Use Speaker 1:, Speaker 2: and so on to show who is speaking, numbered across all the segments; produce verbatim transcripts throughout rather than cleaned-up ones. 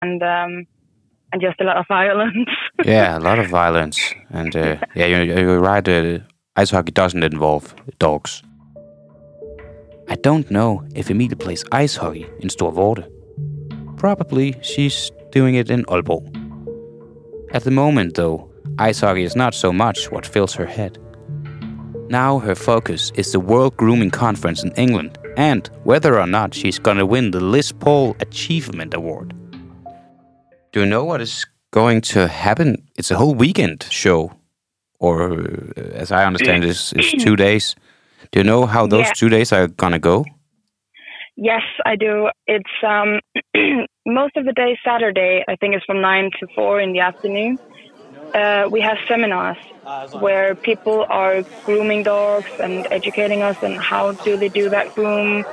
Speaker 1: and um, and just a lot of violence.
Speaker 2: Yeah, a lot of violence, and uh, yeah, you're, you're right. Uh, ice hockey doesn't involve dogs. I don't know if Emilie plays ice hockey in Storvorde. Probably she's doing it in Aalborg. At the moment, though, ice hockey is not so much what fills her head. Now her focus is the World Grooming Conference in England and whether or not she's gonna win the Liz Paul Achievement Award. Do you know what is going to happen? It's a whole weekend show, or uh, as I understand, it's, it's two days. Do you know how those
Speaker 1: Yeah.
Speaker 2: two days are gonna go?
Speaker 1: Yes, I do. It's um, most of the day Saturday, I think it's from nine to four in the afternoon. Uh, we have seminars where people are grooming dogs and educating us on how do they do that groom.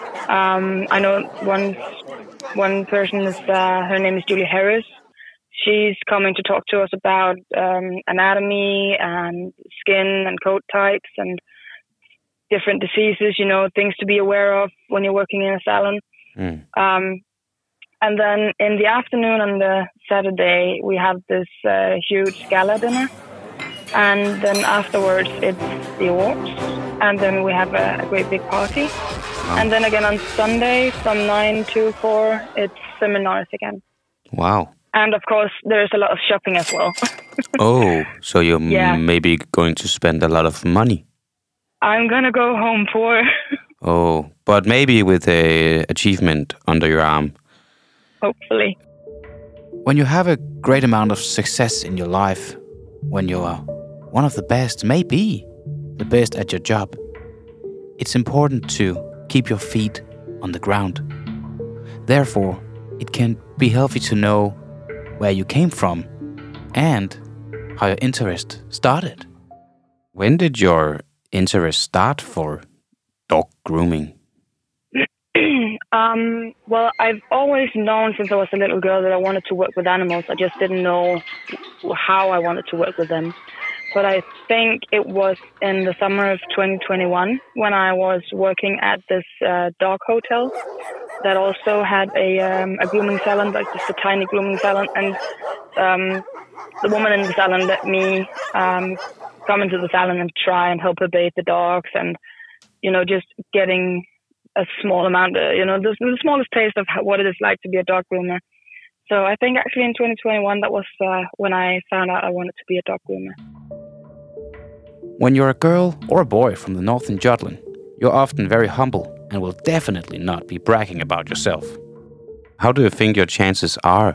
Speaker 1: Um, I know one one person is uh, her name is Julie Harris. She's coming to talk to us about um, anatomy and skin and coat types and different diseases, you know, things to be aware of when you're working in a salon.
Speaker 2: Mm.
Speaker 1: Um, and then in the afternoon on the Saturday, we have this uh, huge gala dinner. And then afterwards, it's the awards. And then we have a, a great big party.
Speaker 2: Wow.
Speaker 1: And then again on Sunday from nine to four, it's seminars again.
Speaker 2: Wow.
Speaker 1: And of course, there's a lot of shopping as well.
Speaker 2: Oh, so you're
Speaker 1: Yeah.
Speaker 2: maybe going to spend a lot of money.
Speaker 1: I'm going to go home poor.
Speaker 2: Oh, but maybe with a achievement under your arm.
Speaker 1: Hopefully.
Speaker 2: When you have a great amount of success in your life, when you are one of the best, maybe the best at your job, it's important to keep your feet on the ground. Therefore, it can be healthy to know where you came from and how your interest started. When did your interest start for dog grooming?
Speaker 1: um, well, I've always known since I was a little girl that I wanted to work with animals. I just didn't know how I wanted to work with them. But I think it was in the summer of twenty twenty-one when I was working at this uh, dog hotel that also had a um, a grooming salon, like just a tiny grooming salon. And um, the woman in the salon let me um, come into the salon and try and help her bathe the dogs and, you know, just getting a small amount, of, you know, the, the smallest taste of how, what it is like to be a dog groomer. So I think actually in twenty twenty-one, that was uh, when I found out I wanted to be a dog groomer.
Speaker 2: When you're a girl or a boy from the northern Jutland, you're often very humble and will definitely not be bragging about yourself. How do you think your chances are?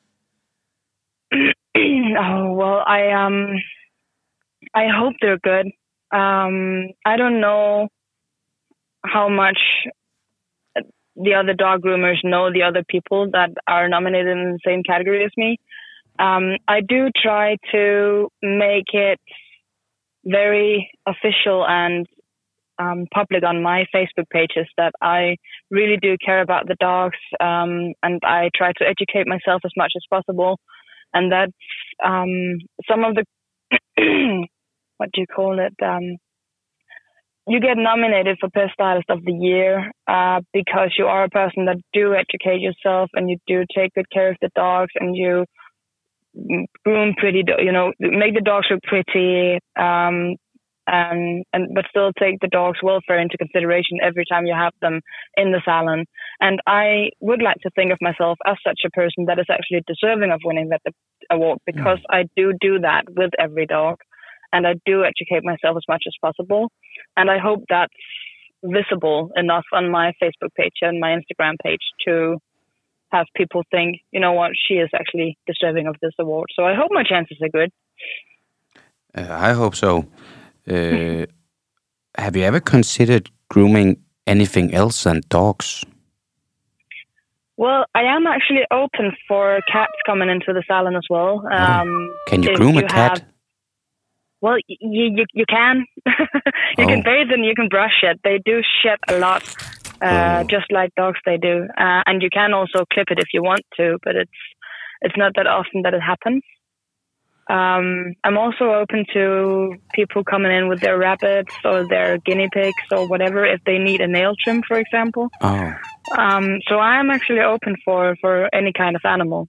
Speaker 1: Oh, well, I um, I hope they're good. Um, I don't know how much the other dog groomers know the other people that are nominated in the same category as me. Um, I do try to make it very official and um, public on my Facebook pages that I really do care about the dogs, um, and I try to educate myself as much as possible. And that's um, some of the what do you call it? Um, you get nominated for Best Stylist of the Year uh, because you are a person that do educate yourself and you do take good care of the dogs and you groom pretty, you know, make the dogs look pretty, um, and and but still take the dog's welfare into consideration every time you have them in the salon. And I would like to think of myself as such a person that is actually deserving of winning that award because mm. I do do that with every dog, and I do educate myself as much as possible. And I hope that's visible enough on my Facebook page and my Instagram page to have people think, you know what, she is actually deserving of this award. So I hope my chances are good.
Speaker 2: Uh, I hope so. Uh, have you ever considered grooming anything else than dogs?
Speaker 1: Well, I am actually open for cats coming into the salon as well. Um,
Speaker 2: oh. Can you groom
Speaker 1: you
Speaker 2: a cat?
Speaker 1: Have, well, you you, you can. you oh. can bathe and you can brush it. They do shed a lot. Uh, oh. Just like dogs, they do, uh, and you can also clip it if you want to, but it's it's not that often that it happens. Um, I'm also open to people coming in with their rabbits or their guinea pigs or whatever if they need a nail trim, for example.
Speaker 2: Oh.
Speaker 1: Um, so I'm actually open for, for any kind of animal.